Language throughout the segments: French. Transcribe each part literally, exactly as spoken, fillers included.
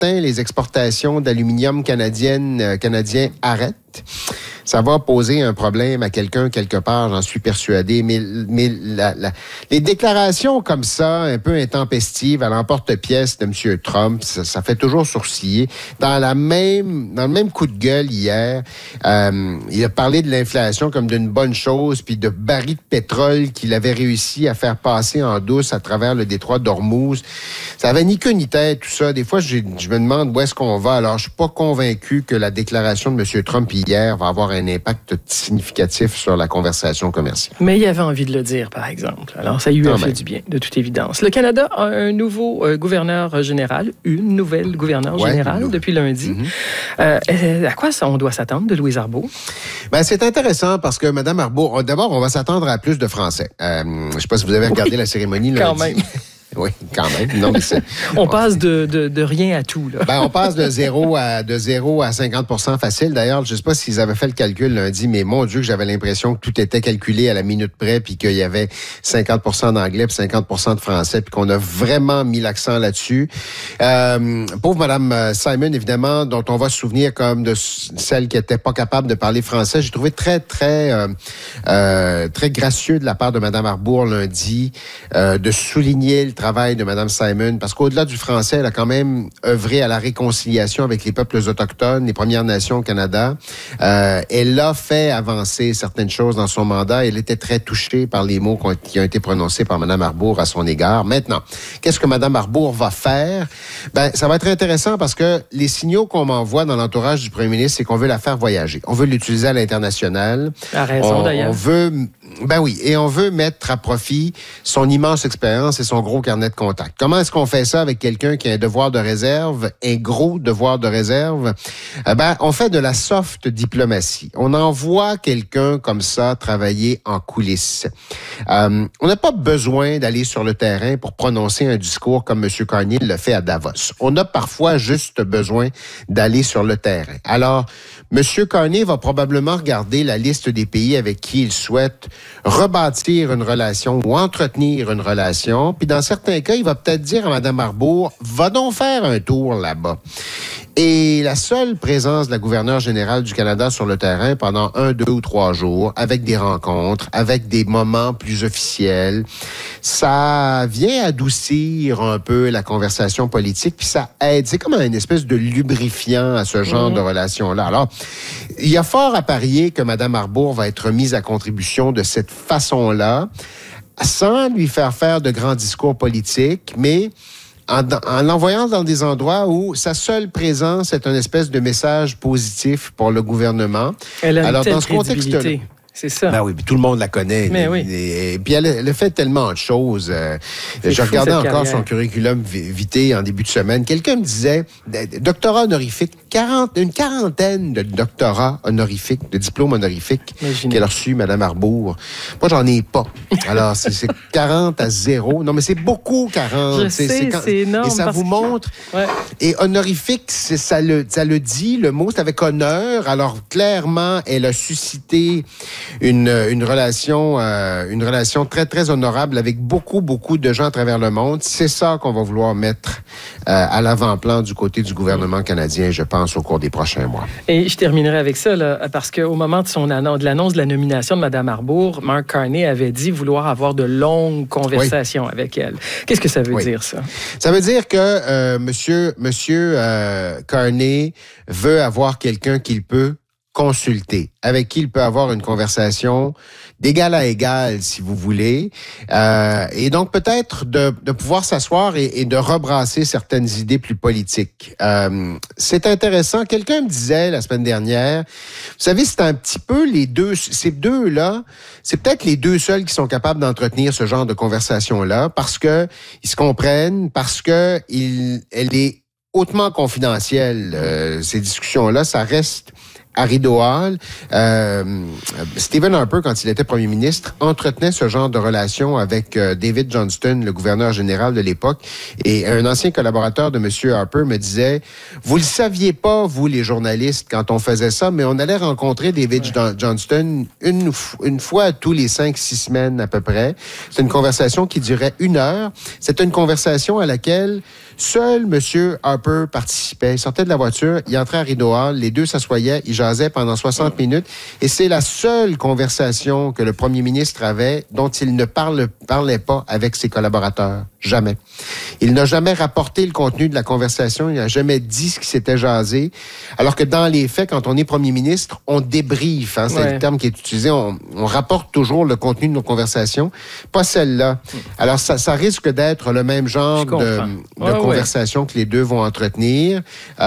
certain, les exportations d'aluminium canadiennes, euh, canadien arrêtent. Ça va poser un problème à quelqu'un quelque part, j'en suis persuadé. Mais, mais la, la, les déclarations comme ça, un peu intempestives, à l'emporte-pièce de M. Trump, ça, ça fait toujours sourciller. Dans la même, dans le même coup de gueule hier, euh, il a parlé de l'inflation comme d'une bonne chose, puis de barils de pétrole qu'il avait réussi à faire passer en douce à travers le détroit d'Ormuz. Ça avait ni queue ni tête, tout ça. Des fois, je, je me demande où est-ce qu'on va. Alors, je suis pas convaincu que la déclaration de M. Trump hier va avoir un impact significatif sur la conversation commerciale. Mais il avait envie de le dire, par exemple. Alors, ça lui a fait du bien, de toute évidence. Le Canada a un nouveau euh, gouverneur général, une nouvelle gouverneure ouais, générale nou- depuis lundi. Mm-hmm. Euh, à quoi ça, on doit s'attendre de Louise Arbour? Ben, c'est intéressant parce que Mme Arbour, d'abord, on va s'attendre à plus de Français. Euh, je ne sais pas si vous avez regardé oui, la cérémonie lundi. Quand même. Oui, quand même. Non, mais c'est... on passe de, de, de rien à tout, là. Ben, on passe de zéro à, de zéro à cinquante pour cent facile. D'ailleurs, je ne sais pas s'ils avaient fait le calcul lundi, mais mon Dieu, que j'avais l'impression que tout était calculé à la minute près, puis qu'il y avait cinquante pour cent d'anglais, puis cinquante pour cent de français, puis qu'on a vraiment mis l'accent là-dessus. Euh, pauvre Mme Simon, évidemment, dont on va se souvenir comme de celle qui n'était pas capable de parler français. J'ai trouvé très, très, euh, euh, très gracieux de la part de Mme Arbour lundi euh, de souligner le travail de Mme Simon, parce qu'au-delà du français, elle a quand même œuvré à la réconciliation avec les peuples autochtones, les Premières Nations au Canada. Euh, elle a fait avancer certaines choses dans son mandat. Elle était très touchée par les mots qui ont été prononcés par Mme Arbour à son égard. Maintenant, qu'est-ce que Mme Arbour va faire? Ben, ça va être intéressant parce que les signaux qu'on m'envoie dans l'entourage du premier ministre, c'est qu'on veut la faire voyager. On veut l'utiliser à l'international. À raison, on, d'ailleurs. On veut... Ben oui, et on veut mettre à profit son immense expérience et son gros carnet de contacts. Comment est-ce qu'on fait ça avec quelqu'un qui a un devoir de réserve, un gros devoir de réserve? Eh ben, on fait de la soft diplomatie. On envoie quelqu'un comme ça travailler en coulisses. Euh, on n'a pas besoin d'aller sur le terrain pour prononcer un discours comme M. Carney le fait à Davos. On a parfois juste besoin d'aller sur le terrain. Alors, M. Carney va probablement regarder la liste des pays avec qui il souhaite rebâtir une relation ou entretenir une relation. Puis dans certains cas, il va peut-être dire à Mme Arbour, va donc faire un tour là-bas. Et la seule présence de la gouverneure générale du Canada sur le terrain pendant un, deux ou trois jours, avec des rencontres, avec des moments plus officiels, ça vient adoucir un peu la conversation politique, puis ça aide. C'est comme une espèce de lubrifiant à ce genre mmh. de relation-là. Alors, il y a fort à parier que Mme Arbour va être mise à contribution de cette façon-là, sans lui faire faire de grands discours politiques, mais en, en l'envoyant dans des endroits où sa seule présence est un espèce de message positif pour le gouvernement. Elle a une Alors, telle dans ce contexte-là, c'est ça. Ben oui, puis tout le monde la connaît. Mais et, oui. Et, et puis elle, elle a fait tellement de choses. Euh, je regardais encore carrière. Son curriculum vitae en début de semaine. Quelqu'un me disait, doctorat honorifique, quarante, une quarantaine de doctorats honorifiques, de diplômes honorifiques Imaginez. Qu'elle a reçus, Mme Arbour. Moi, j'en ai pas. Alors, c'est, c'est quarante à zéro. Non, mais c'est beaucoup, quarante. Je c'est, sais, c'est, quand, c'est énorme. Et ça vous que... montre. Ouais. Et honorifique, c'est, ça, le, ça le dit, le mot, c'est avec honneur. Alors, clairement, elle a suscité Une, une relation euh, une relation très, très honorable avec beaucoup, beaucoup de gens à travers le monde. C'est ça qu'on va vouloir mettre euh, à l'avant-plan du côté du gouvernement canadien, je pense, au cours des prochains mois. Et je terminerai avec ça, là, parce qu'au moment de, son annon- de l'annonce de la nomination de Mme Arbour, Mark Carney avait dit vouloir avoir de longues conversations oui. avec elle. Qu'est-ce que ça veut oui. dire, ça? Ça veut dire que euh, monsieur, monsieur euh, Carney veut avoir quelqu'un qu'il peut consulter, avec qui il peut avoir une conversation d'égal à égal, si vous voulez. Euh, et donc, peut-être de, de pouvoir s'asseoir et, et de rebrasser certaines idées plus politiques. Euh, c'est intéressant. Quelqu'un me disait la semaine dernière, vous savez, c'est un petit peu les deux, ces deux-là, c'est peut-être les deux seuls qui sont capables d'entretenir ce genre de conversation-là, parce que ils se comprennent, parce que il, elle est hautement confidentielle, euh, ces discussions-là, ça reste à Rideau Hall, euh, Stephen Harper, quand il était premier ministre, entretenait ce genre de relation avec euh, David Johnston, le gouverneur général de l'époque. Et un ancien collaborateur de M. Harper me disait, vous le saviez pas, vous, les journalistes, quand on faisait ça, mais on allait rencontrer David ouais. Johnston une, une fois tous les cinq, six semaines à peu près. C'est une conversation qui durait une heure. C'était une conversation à laquelle seul M. Harper participait. Il sortait de la voiture, il entrait à Rideau Hall, les deux s'assoyaient, ils jasaient pendant soixante minutes, et c'est la seule conversation que le premier ministre avait dont il ne parle, parlait pas avec ses collaborateurs. Jamais. Il n'a jamais rapporté le contenu de la conversation, il n'a jamais dit ce qui s'était jasé, alors que dans les faits, quand on est premier ministre, on débriefe, hein, c'est ouais. le terme qui est utilisé, on, on rapporte toujours le contenu de nos conversations, pas celle-là. Alors, ça, ça risque d'être le même genre de, de ouais, conversation ouais. que les deux vont entretenir.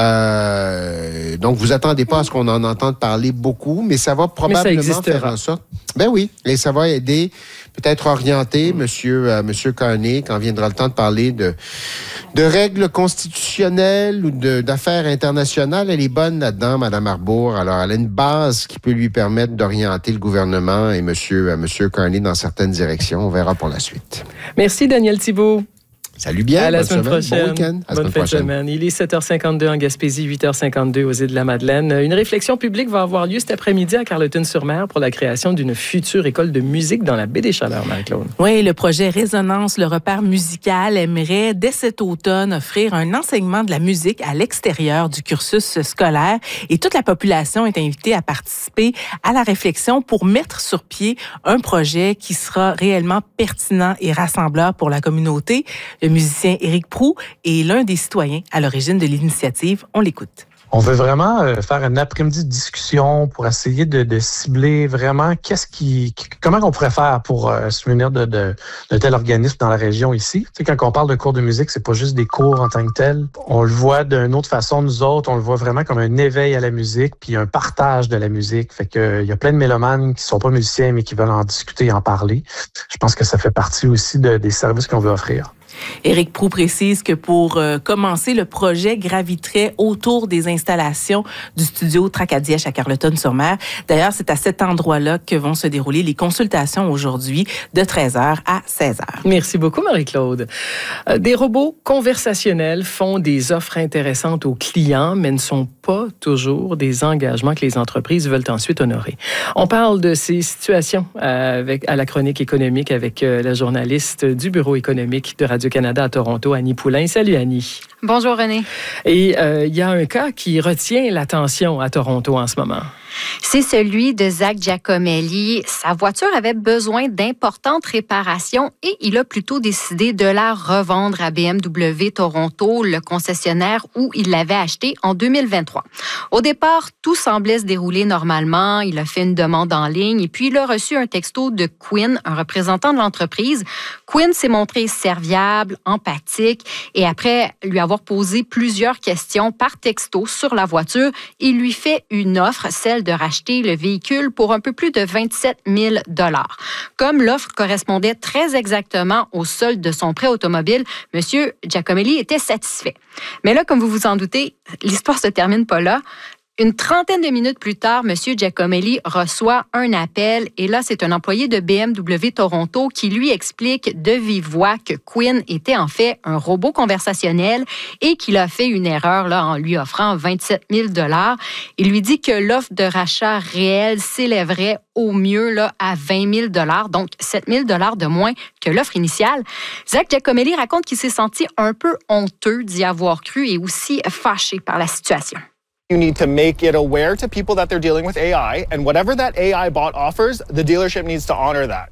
Euh, donc, vous attendez pas à ce qu'on en entende parler beaucoup, mais ça va probablement ça faire en sorte. Ben oui, et ça va aider, peut-être orienter mm. Monsieur, euh, Monsieur Carney, quand viendra le temps de parler de, de règles constitutionnelles ou de, d'affaires internationales. Elle est bonne là-dedans, Mme Arbour. Alors, elle a une base qui peut lui permettre d'orienter le gouvernement et Monsieur, euh, Monsieur Carney dans certaines directions. On verra pour la suite. Merci, Daniel Thibault. Salut bien. À la semaine, semaine prochaine. Bon week-end. À bonne fin de semaine. Il est sept heures cinquante-deux en Gaspésie, huit heures cinquante-deux aux Îles-de-la-Madeleine. Une réflexion publique va avoir lieu cet après-midi à Carleton-sur-Mer pour la création d'une future école de musique dans la baie des Chaleurs, Marie-Claude. Oui, le projet Résonance, le repère musical, aimerait dès cet automne offrir un enseignement de la musique à l'extérieur du cursus scolaire et toute la population est invitée à participer à la réflexion pour mettre sur pied un projet qui sera réellement pertinent et rassembleur pour la communauté. Le musicien Éric Proulx est l'un des citoyens à l'origine de l'initiative. On l'écoute. On veut vraiment euh, faire un après-midi de discussion pour essayer de, de cibler vraiment qu'est-ce qui, comment on pourrait faire pour euh, se munir de, de, de tel organisme dans la région ici. Tu sais, quand on parle de cours de musique, c'est pas juste des cours en tant que tels. On le voit d'une autre façon, nous autres, on le voit vraiment comme un éveil à la musique puis un partage de la musique. Fait que euh, il y a plein de mélomanes qui sont pas musiciens mais qui veulent en discuter et en parler. Je pense que ça fait partie aussi de, des services qu'on veut offrir. Éric Proulx précise que pour euh, commencer, le projet graviterait autour des installations du studio Tracadie à Carleton-sur-Mer. D'ailleurs, c'est à cet endroit-là que vont se dérouler les consultations aujourd'hui de treize heures à seize heures. Merci beaucoup, Marie-Claude. Euh, des robots conversationnels font des offres intéressantes aux clients, mais ne sont pas toujours des engagements que les entreprises veulent ensuite honorer. On parle de ces situations euh, avec, à la chronique économique avec euh, la journaliste du Bureau économique de Radio-Canada à Toronto, Annie Poulain. Salut, Annie. Bonjour, René. Et il euh, y a un cas qui retient l'attention à Toronto en ce moment. C'est celui de Zach Giacomelli. Sa voiture avait besoin d'importantes réparations et il a plutôt décidé de la revendre à B M W Toronto, le concessionnaire où il l'avait achetée en deux mille vingt-trois. Au départ, tout semblait se dérouler normalement. Il a fait une demande en ligne et puis il a reçu un texto de Quinn, un représentant de l'entreprise. Quinn s'est montré serviable, empathique et après lui avoir posé plusieurs questions par texto sur la voiture, il lui fait une offre, celle de racheter le véhicule pour un peu plus de vingt-sept mille dollars. Comme l'offre correspondait très exactement au solde de son prêt automobile, M. Giacomelli était satisfait. Mais là, comme vous vous en doutez, l'histoire se termine pas là. Une trentaine de minutes plus tard, M. Giacomelli reçoit un appel et là, c'est un employé de B M W Toronto qui lui explique de vive voix que Quinn était en fait un robot conversationnel et qu'il a fait une erreur là, en lui offrant vingt-sept mille dollars. Il lui dit que l'offre de rachat réelle s'élèverait au mieux là, à vingt mille dollars, donc sept mille dollars de moins que l'offre initiale. Zach Giacomelli raconte qu'il s'est senti un peu honteux d'y avoir cru et aussi fâché par la situation. You need to make it aware to people that they're dealing with A I, and whatever that A I bot offers, the dealership needs to honor that.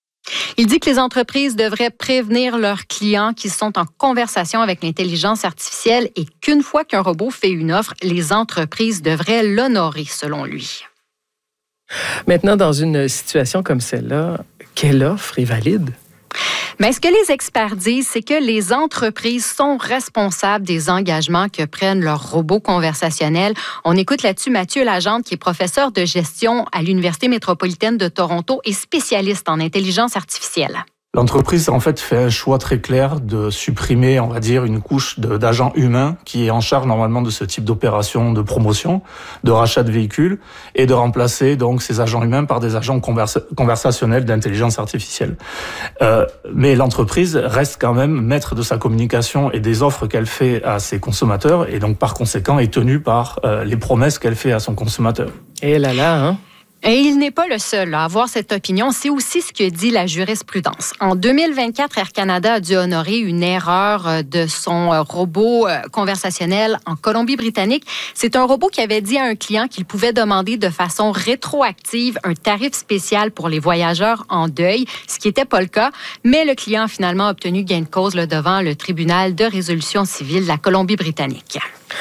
Il dit que les entreprises devraient prévenir leurs clients qui sont en conversation avec l'intelligence artificielle et qu'une fois qu'un robot fait une offre, les entreprises devraient l'honorer, selon lui. Maintenant, dans une situation comme celle-là, quelle offre est valide? Mais ce que les experts disent, c'est que les entreprises sont responsables des engagements que prennent leurs robots conversationnels. On écoute là-dessus Mathieu Lagente, qui est professeur de gestion à l'Université métropolitaine de Toronto et spécialiste en intelligence artificielle. L'entreprise, en fait, fait un choix très clair de supprimer, on va dire, une couche de, d'agents humains qui est en charge normalement de ce type d'opération de promotion, de rachat de véhicules, et de remplacer donc ces agents humains par des agents conversa- conversationnels d'intelligence artificielle. Euh, mais l'entreprise reste quand même maître de sa communication et des offres qu'elle fait à ses consommateurs, et donc par conséquent est tenue par euh, les promesses qu'elle fait à son consommateur. Et là là, hein? Et il n'est pas le seul à avoir cette opinion. C'est aussi ce que dit la jurisprudence. En deux mille vingt-quatre, Air Canada a dû honorer une erreur de son robot conversationnel en Colombie-Britannique. C'est un robot qui avait dit à un client qu'il pouvait demander de façon rétroactive un tarif spécial pour les voyageurs en deuil, ce qui n'était pas le cas. Mais le client a finalement obtenu gain de cause là, devant le tribunal de résolution civile de la Colombie-Britannique.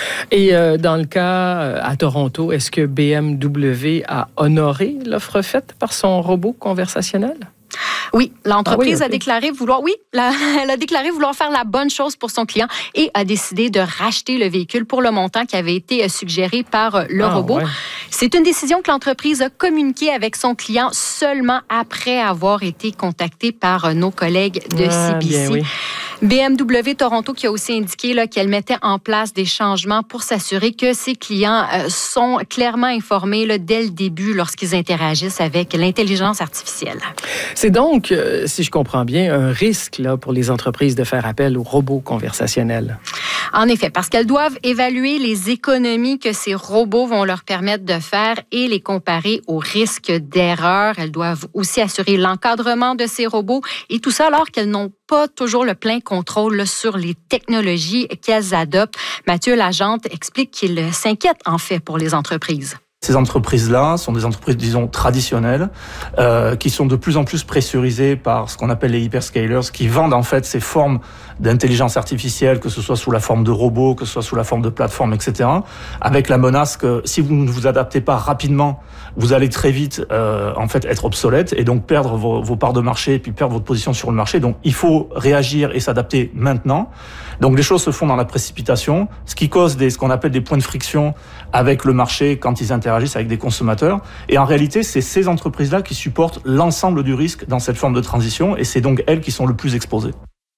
Et euh, dans le cas euh, à Toronto, est-ce que B M W a honoré l'offre faite par son robot conversationnel? Oui, l'entreprise ah oui, okay. a déclaré vouloir, oui, la, elle a déclaré vouloir faire la bonne chose pour son client et a décidé de racheter le véhicule pour le montant qui avait été suggéré par le ah, robot. Ouais. C'est une décision que l'entreprise a communiquée avec son client seulement après avoir été contactée par nos collègues de ah, C B C. Bien, oui. B M W Toronto qui a aussi indiqué là, qu'elle mettait en place des changements pour s'assurer que ses clients euh, sont clairement informés là, dès le début lorsqu'ils interagissent avec l'intelligence artificielle. C'est donc, euh, si je comprends bien, un risque là, pour les entreprises de faire appel aux robots conversationnels. En effet, parce qu'elles doivent évaluer les économies que ces robots vont leur permettre de faire et les comparer aux risques d'erreur. Elles doivent aussi assurer l'encadrement de ces robots et tout ça alors qu'elles n'ont pas toujours le plein contrôle là, sur les technologies qu'elles adoptent. Mathieu Lagente explique qu'il s'inquiète en fait pour les entreprises. Ces entreprises-là sont des entreprises, disons, traditionnelles, euh, qui sont de plus en plus pressurisées par ce qu'on appelle les hyperscalers, qui vendent en fait ces formes d'intelligence artificielle, que ce soit sous la forme de robots, que ce soit sous la forme de plateformes, et cetera, avec la menace que si vous ne vous adaptez pas rapidement, vous allez très vite euh, en fait être obsolète et donc perdre vos, vos parts de marché et puis perdre votre position sur le marché. Donc il faut réagir et s'adapter maintenant. Donc les choses se font dans la précipitation, ce qui cause des, ce qu'on appelle des points de friction avec le marché quand ils interagissent avec des consommateurs. Et en réalité, c'est ces entreprises-là qui supportent l'ensemble du risque dans cette forme de transition et c'est donc elles qui sont le plus exposées.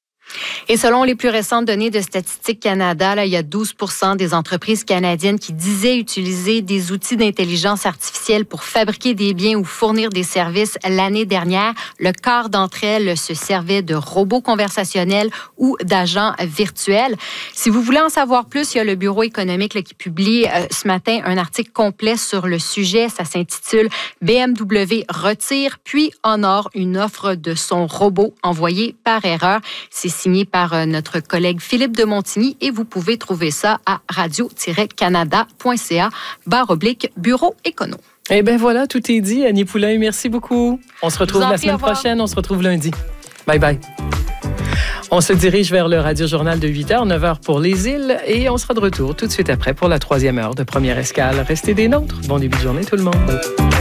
Et selon les plus récentes données de Statistique Canada, là, il y a douze pour cent des entreprises canadiennes qui disaient utiliser des outils d'intelligence artificielle pour fabriquer des biens ou fournir des services l'année dernière. Le quart d'entre elles se servaient de robots conversationnels ou d'agents virtuels. Si vous voulez en savoir plus, il y a le Bureau économique là, qui publie euh, ce matin un article complet sur le sujet. Ça s'intitule « B M W retire puis honore une offre de son robot envoyé par erreur ». C'est signé par notre collègue Philippe de Montigny et vous pouvez trouver ça à radio-canada.ca barre oblique bureau écono. Eh bien voilà, tout est dit. Annie Poulain, merci beaucoup. On se retrouve la semaine prochaine. On se retrouve lundi. Bye bye. On se dirige vers le Radio-Journal de huit heures, neuf heures pour les îles et on sera de retour tout de suite après pour la troisième heure de Première Escale. Restez des nôtres. Bon début de journée tout le monde.